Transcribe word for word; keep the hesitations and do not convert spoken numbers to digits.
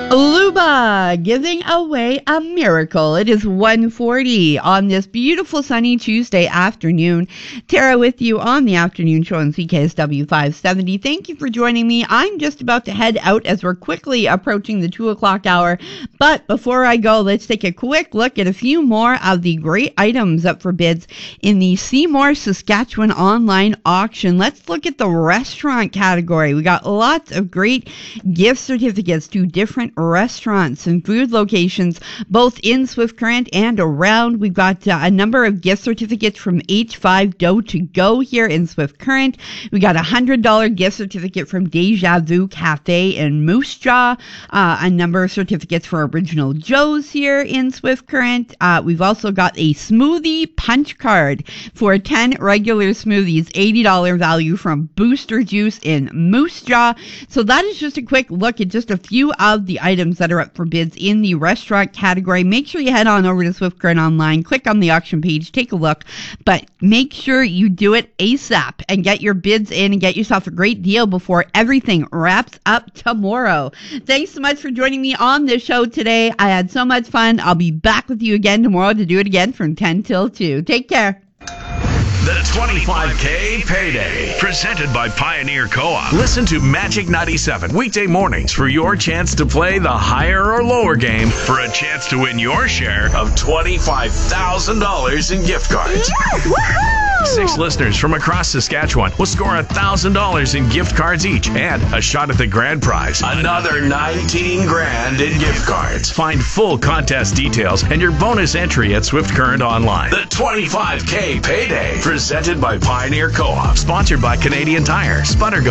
Luba giving away a miracle. It is one forty on this beautiful sunny Tuesday afternoon. Tara with you on the afternoon show on C K S W five seventy. Thank you for joining me. I'm just about to head out as we're quickly approaching the two o'clock hour. But before I go, let's take a quick look at a few more of the great items up for bids in the Seymour, Saskatchewan online auction. Let's look at the restaurant category. We got lots of great gift certificates to different restaurants and food locations, both in Swift Current and around. We've got uh, a number of gift certificates from H five Dough to Go here in Swift Current. We got a one hundred dollars gift certificate from Deja Vu Cafe in Moose Jaw. Uh, a number of certificates for Original Joe's here in Swift Current. Uh, we've also got a smoothie punch card for ten regular smoothies, eighty dollars value from Booster Juice in Moose Jaw. So that is just a quick look at just a few of the items that are up for bids in the restaurant category. Make sure you head on over to Swift Current Online, click on the auction page, take a look, but make sure you do it ASAP and get your bids in and get yourself a great deal before everything wraps up tomorrow. Thanks so much for joining me on this show today. I had so much fun. I'll be back with you again tomorrow to do it again from ten till two. Take care. The twenty-five K Payday, presented by Pioneer Co-op. Listen to Magic ninety-seven weekday mornings for your chance to play the higher or lower game for a chance to win your share of twenty-five thousand dollars in gift cards. Yeah, Six listeners from across Saskatchewan will score one thousand dollars in gift cards each and a shot at the grand prize, another nineteen grand in gift cards. Find full contest details and your bonus entry at Swift Current Online. The twenty-five K Payday, presented by Pioneer Co-op, sponsored by Canadian Tire, Sputtergo.